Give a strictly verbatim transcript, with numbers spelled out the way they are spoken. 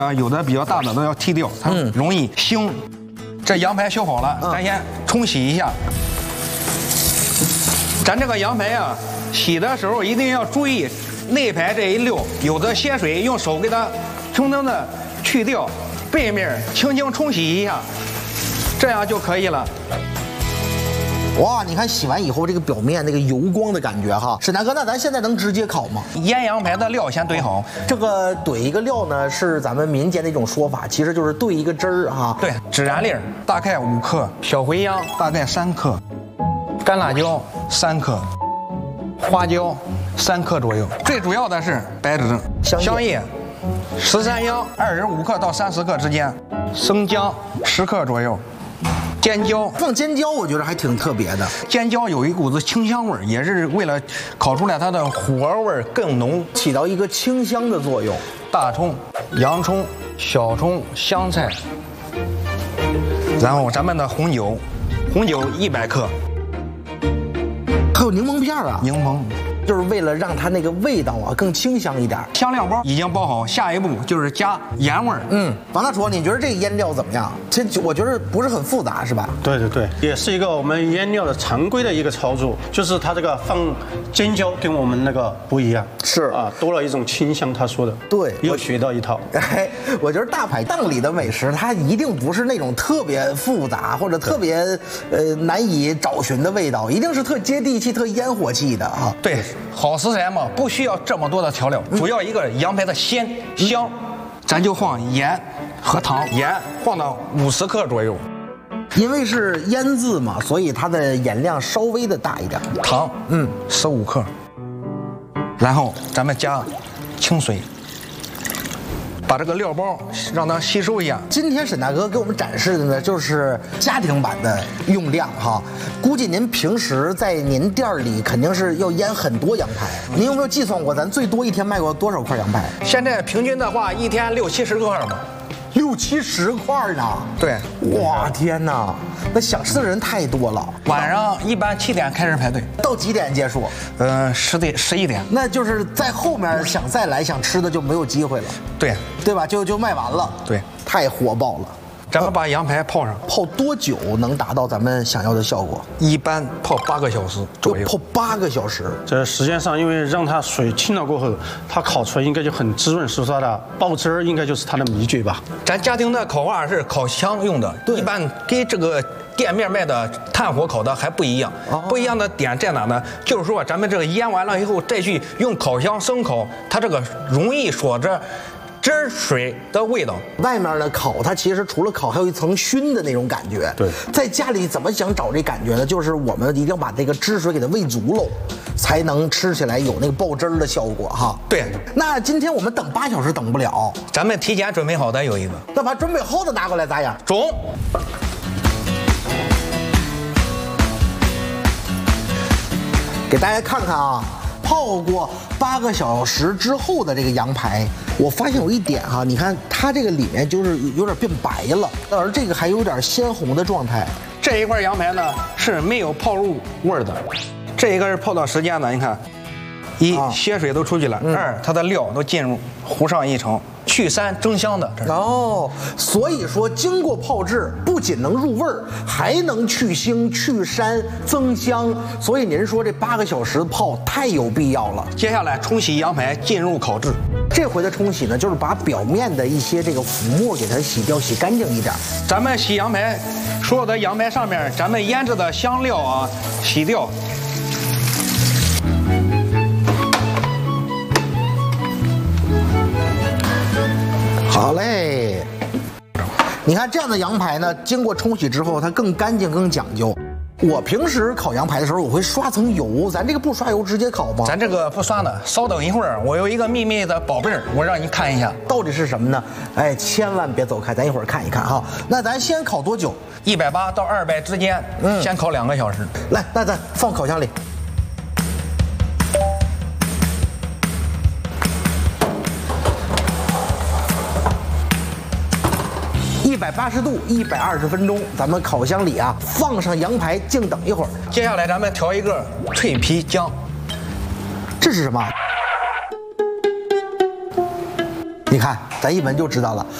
啊，有的比较大的都要剔掉，它容易腥。这羊排修好了，咱先冲洗一下。咱这个羊排啊，洗的时候一定要注意内排这一溜有的血水，用手给它轻轻的去掉，背面轻轻冲洗一下，这样就可以了。 哇，你看洗完以后这个表面那个油光的感觉哈，沈大哥，那咱现在能直接烤吗？ 腌羊排的料先兑好， 这个兑一个料呢，是咱们民间的一种说法，其实就是兑一个汁儿哈。 对，孜然粒大概五克，小茴香大概三克，干辣椒三克，花椒三克左右。最主要的是白芷、香叶、十三香二十五克到三十克之间，生姜十克左右。 尖椒放尖椒，我觉得还挺特别的。 尖椒有一股子清香味儿，也是为了烤出来它的火味儿更浓， 起到一个清香的作用。 大葱、洋葱、小葱、香菜，然后咱们的红酒，红酒一百克， 还有柠檬片啊， 柠檬。 就是为了让它那个味道啊更清香一点。 香料包已经包好，下一步就是加盐味儿。 嗯，王大厨，你觉得这个腌料怎么样？这我觉得不是很复杂，是吧？ 对对对，也是一个我们腌料的常规的一个操作，就是它这个放尖椒跟我们那个不一样， 是啊， 多了一种清香。他说的对， 又学到一套。 哎，我觉得大排档里的美食，它一定不是那种特别复杂或者特别呃难以找寻的味道，一定是特接地气、特烟火气的啊。 对。 好食材嘛，不需要这么多的调料，主要一个羊排的鲜香，咱就放盐和糖，盐放到五十克左右， 因为是腌制嘛，所以它的盐量稍微的大一点。 糖，嗯，十五克，然后咱们加清水，把这个料包让它吸收一下。 今天沈大哥给我们展示的呢，就是家庭版的用量哈。估计您平时在您店里肯定是要腌很多羊排，您有没有计算过咱最多一天卖过多少块羊排？ 现在平均的话，一天六七十块吧。 六七十块呢？ 对， 哇天哪，那想吃的人太多了。 晚上一般七点开始排队， 到几点结束？ 呃，十点十一点。 那就是在后面想再来想吃的就没有机会了。 对， 对吧？就就卖完了。 对， 太火爆了。 咱们把羊排泡上， 泡多久能达到咱们想要的效果？ 一般泡八个小时左右。 泡八个小时。 这时间上，因为让它水清了过后，它烤出来应该就很滋润，是不是它的爆汁儿应该就是它的秘诀吧？ 咱家庭的烤法是烤箱用的，一般跟这个店面卖的炭火烤的还不一样。哦、不一样的点在哪呢？就是说咱们这个腌完了以后再去用烤箱生烤，它这个容易锁着。 汁水的味道， 外面的烤它其实除了烤，还有一层熏的那种感觉。 对， 在家里怎么想找这感觉呢？就是我们一定要把这个汁水给它煨足喽，才能吃起来有那个爆汁儿的效果哈。 对， 那今天我们等八小时等不了， 咱们提前准备好的有一个， 那把准备好的拿过来咋样？ 中。 给大家看看啊。 泡过八个小时之后的这个羊排，我发现有一点哈，你看它这个里面就是有点变白了，而这个还有点鲜红的状态。 这一块羊排呢是没有泡入味儿的，这一个是泡到时间呢，你看，一血水都出去了，嗯、二它的料都进入糊上一层。 去膻增香的哦，所以说经过泡制，不仅能入味儿，还能去腥、去膻、增香。所以您说这八个小时泡太有必要了。 接下来冲洗羊排进入烤制， 这回的冲洗呢，就是把表面的一些这个浮沫给它洗掉、洗干净一点。 咱们洗羊排，所有的羊排上面咱们腌制的香料啊，洗掉。 好嘞，你看这样的羊排呢，经过冲洗之后，它更干净、更讲究。我平时烤羊排的时候，我会刷层油，咱这个不刷油直接烤吗？ 咱这个不刷的，稍等一会儿，我有一个秘密的宝贝儿，我让你看一下， 到底是什么呢？哎，千万别走开，咱一会儿看一看哈。那咱先烤多久？ 一百八到二百之间，嗯，先烤两个小时。 来，那咱放烤箱里。 一百八十度，一百二十分钟，咱们烤箱里啊放上羊排，静等一会儿。 接下来咱们调一个脆皮姜， 这是什么？ 你看，咱一闻就知道了，